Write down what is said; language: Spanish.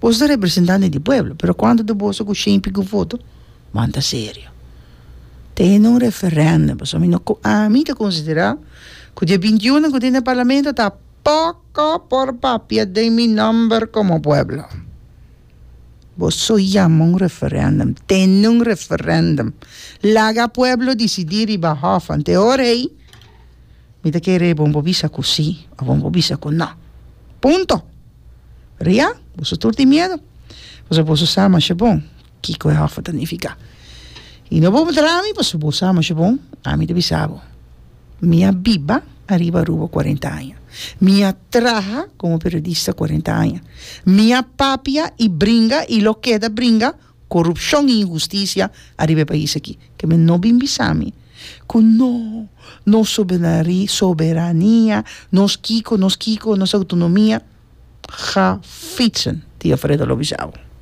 Vos sos representante del pueblo, pero cuando tu vos con 100 pico votos, manda serio. Tiene un referéndum, pues a mí te considera que el día 21 que tiene el parlamento está poco por papia de mi nombre como pueblo. Vos soy llama un referéndum, tiene un referéndum. Laga pueblo decidir y bajar ante ora ahí. Mi te quiere bombo visa così, o bombo visa con no. Punto. Pero ya, vos tutti miedo. Vos usar más bon. Kiko es hafa tanifica. Y no puedo trami, pues vos usar más bon. A mí te bisabo. Mia biba arriba rubo 40 años. Mia traja como periodista 40 años. Mia papia y bringa y lo queda bringa corrupción e injusticia arriba país aquí. Que me no bimbisami. Con no soberanía, nos kiko, nos autonomía. Ja fietsen, die Alfredo lo bisabo.